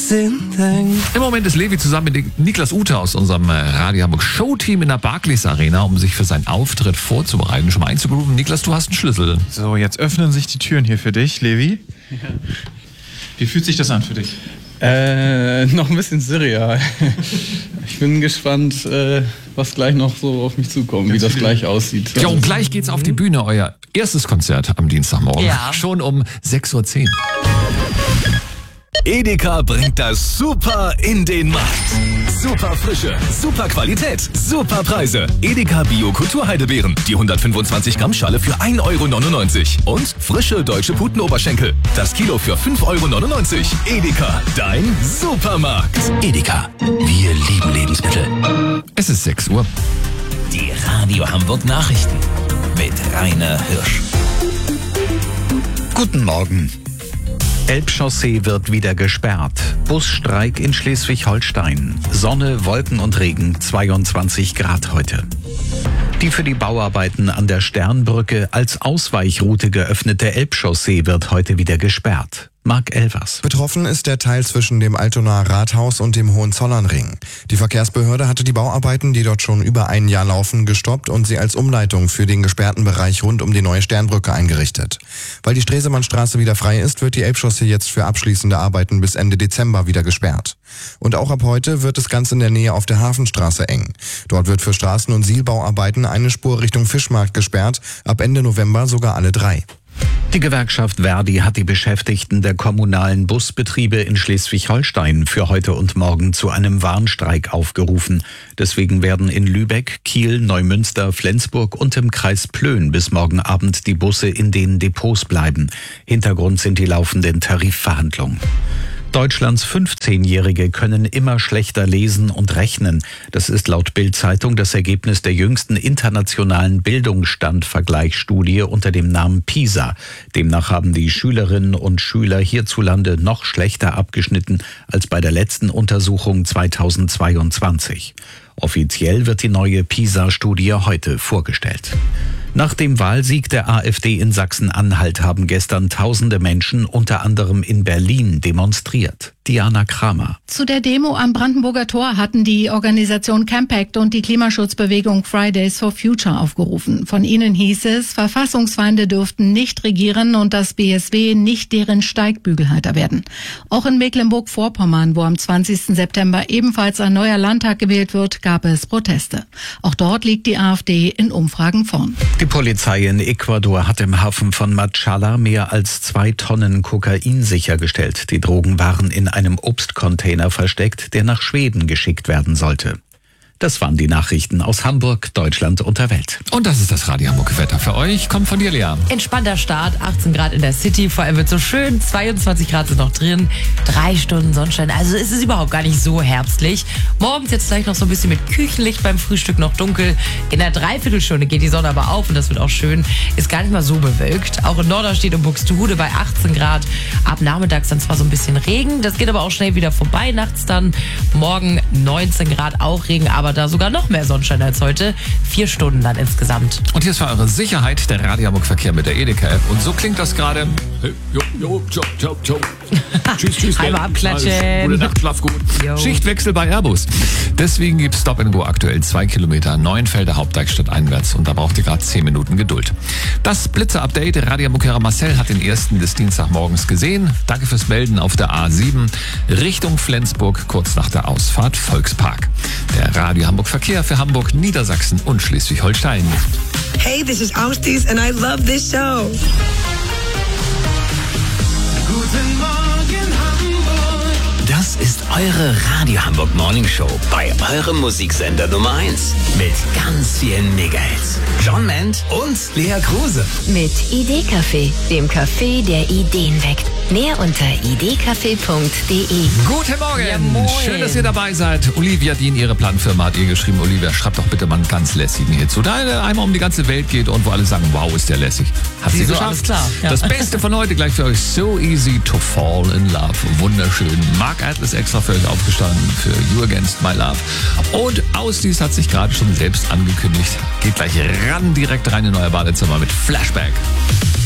Im Moment ist Levi zusammen mit Niklas Ute aus unserem Radio Hamburg Showteam in der Barclays Arena, um sich für seinen Auftritt vorzubereiten, schon mal einzugrooven. Niklas, du hast einen Schlüssel. So, jetzt öffnen sich die Türen hier für dich, Levi. Ja. Wie fühlt sich das an für dich? Noch ein bisschen surreal. Ich bin gespannt, was gleich noch so auf mich zukommt, wie das gleich aussieht. Ja, und gleich geht's auf die Bühne, euer erstes Konzert am Dienstagmorgen. Ja. Schon um 6.10 Uhr. Edeka bringt das Super in den Markt. Super Frische, super Qualität, super Preise. Edeka Bio Kulturheidebeeren. Die 125 Gramm Schale für 1,99 €. Und frische deutsche Putenoberschenkel. Das Kilo für 5,99 €. Edeka, dein Supermarkt. Edeka, wir lieben Lebensmittel. Es ist 6 Uhr. Die Radio Hamburg Nachrichten mit Rainer Hirsch. Guten Morgen. Elbchaussee wird wieder gesperrt. Busstreik in Schleswig-Holstein. Sonne, Wolken und Regen, 22 Grad heute. Die für die Bauarbeiten an der Sternbrücke als Ausweichroute geöffnete Elbchaussee wird heute wieder gesperrt. Marc Elvers. Betroffen ist der Teil zwischen dem Altonaer Rathaus und dem Hohenzollernring. Die Verkehrsbehörde hatte die Bauarbeiten, die dort schon über ein Jahr laufen, gestoppt und sie als Umleitung für den gesperrten Bereich rund um die neue Sternbrücke eingerichtet. Weil die Stresemannstraße wieder frei ist, wird die Elbchaussee jetzt für abschließende Arbeiten bis Ende Dezember wieder gesperrt. Und auch ab heute wird es ganz in der Nähe auf der Hafenstraße eng. Dort wird für Straßen- und Sielbauarbeiten eine Spur Richtung Fischmarkt gesperrt, ab Ende November sogar alle 3. Die Gewerkschaft Verdi hat die Beschäftigten der kommunalen Busbetriebe in Schleswig-Holstein für heute und morgen zu einem Warnstreik aufgerufen. Deswegen werden in Lübeck, Kiel, Neumünster, Flensburg und im Kreis Plön bis morgen Abend die Busse in den Depots bleiben. Hintergrund sind die laufenden Tarifverhandlungen. Deutschlands 15-Jährige können immer schlechter lesen und rechnen. Das ist laut Bild-Zeitung das Ergebnis der jüngsten internationalen Bildungsstandvergleichsstudie unter dem Namen PISA. Demnach haben die Schülerinnen und Schüler hierzulande noch schlechter abgeschnitten als bei der letzten Untersuchung 2022. Offiziell wird die neue PISA-Studie heute vorgestellt. Nach dem Wahlsieg der AfD in Sachsen-Anhalt haben gestern tausende Menschen unter anderem in Berlin demonstriert. Diana Kramer. Zu der Demo am Brandenburger Tor hatten die Organisation Campact und die Klimaschutzbewegung Fridays for Future aufgerufen. Von ihnen hieß es, Verfassungsfeinde dürften nicht regieren und das BSW nicht deren Steigbügelhalter werden. Auch in Mecklenburg-Vorpommern, wo am 20. September ebenfalls ein neuer Landtag gewählt wird, gab es Proteste. Auch dort liegt die AfD in Umfragen vorn. Die Polizei in Ecuador hat im Hafen von Machala mehr als 2 Tonnen Kokain sichergestellt. Die Drogen waren in einem Obstcontainer versteckt, der nach Schweden geschickt werden sollte. Das waren die Nachrichten aus Hamburg, Deutschland und der Welt. Und das ist das Radio Hamburg Wetter für euch. Kommt von dir, Lea. Entspannter Start, 18 Grad in der City, vor allem wird so schön, 22 Grad sind noch drin, 3 Stunden Sonnenschein, also es ist überhaupt gar nicht so herbstlich. Morgens jetzt gleich noch so ein bisschen mit Küchenlicht, beim Frühstück noch dunkel. In einer Dreiviertelstunde geht die Sonne aber auf und das wird auch schön, ist gar nicht mal so bewölkt. Auch in Norderstedt und Buxtehude bei 18 Grad, ab nachmittags dann zwar so ein bisschen Regen, das geht aber auch schnell wieder vorbei, nachts dann morgen 19 Grad auch Regen, aber da sogar noch mehr Sonnenschein als heute. 4 Stunden dann insgesamt. Und hier ist für eure Sicherheit der Radio Hamburg Verkehr mit der Edeka-App. Und so klingt das gerade. Hey, ciao. Tschüss. Einmal abklatschen. Gute Nacht, schlaf gut. Jo. Schichtwechsel bei Airbus. Deswegen gibt es Stop & Go aktuell 2 Kilometer Neuenfelder Hauptwerkstatt einwärts. Und da braucht ihr gerade 10 Minuten Geduld. Das Blitzer-Update. Radio Hamburger Marcel hat den ersten des Dienstagmorgens gesehen. Danke fürs Melden auf der A7 Richtung Flensburg, kurz nach der Ausfahrt Volkspark. Der Radio Hamburg Verkehr für Hamburg, Niedersachsen und Schleswig-Holstein. Hey, this is Austis and I love this show. Guten Morgen Hamburg. Das ist eure Radio Hamburg Morning Show bei eurem Musiksender Nummer 1 mit ganz vielen Megahits. John Ment und Lea Kruse. Mit Idee-Café, dem Café, der Ideen weckt. Mehr unter idcafé.de. Guten Morgen. Ja, moin. Schön, dass ihr dabei seid. Olivia Dien, ihre Planfirma, hat ihr geschrieben. Olivia, schreibt doch bitte mal einen ganz lässigen Hit zu. Da er einmal um die ganze Welt geht und wo alle sagen, wow, ist der lässig. Hat sie geschafft. Alles klar. Ja. Das Beste von heute gleich für euch. So easy to fall in love. Wunderschön. Mark Atlas extra für euch aufgestanden für You Against My Love. Und Ausdies hat sich gerade schon selbst angekündigt. Geht gleich direkt rein in euer Badezimmer mit Flashback.